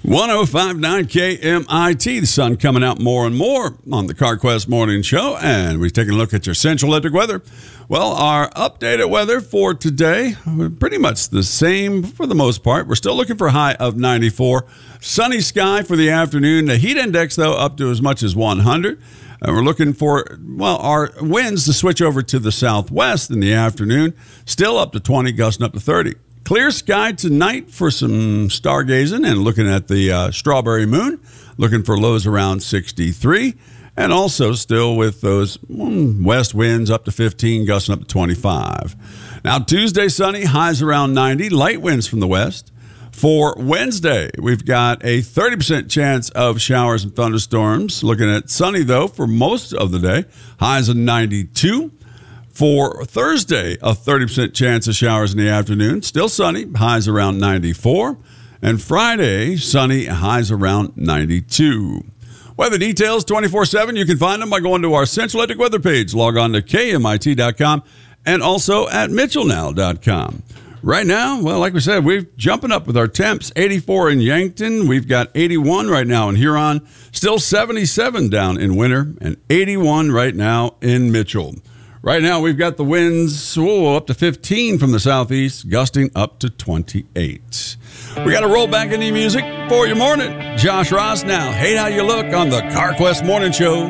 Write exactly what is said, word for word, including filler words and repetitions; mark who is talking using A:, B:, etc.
A: one oh five point nine K M I T. The sun coming out more and more on the CarQuest Morning Show, and we're taking a look at your Central Electric weather. Well, our updated weather for today, pretty much the same for the most part. We're still looking for a high of ninety-four. Sunny sky for the afternoon. The heat index, though, up to as much as one hundred. And we're looking for, well, our winds to switch over to the southwest in the afternoon. Still up to twenty, gusting up to thirty. Clear sky tonight for some stargazing and looking at the uh, strawberry moon, looking for lows around sixty-three, and also still with those mm, west winds up to fifteen, gusting up to twenty-five. Now, Tuesday, sunny, highs around ninety, light winds from the west. For Wednesday, we've got a thirty percent chance of showers and thunderstorms. Looking at sunny, though, for most of the day, highs of ninety-two. For Thursday, a thirty percent chance of showers in the afternoon. Still sunny, highs around ninety-four. And Friday, sunny, highs around ninety-two. Weather details twenty-four seven. You can find them by going to our Central Electric weather page. Log on to K M I T dot com and also at Mitchell Now dot com. Right now, well, like we said, we're jumping up with our temps. eighty-four in Yankton. We've got eighty-one right now in Huron. Still seventy-seven down in Winter. And eighty-one right now in Mitchell. Right now, we've got the winds whoa, up to fifteen from the southeast, gusting up to twenty-eight. We got to roll back into music for your morning. Josh Ross now. Hate How You Look on the CarQuest Morning Show.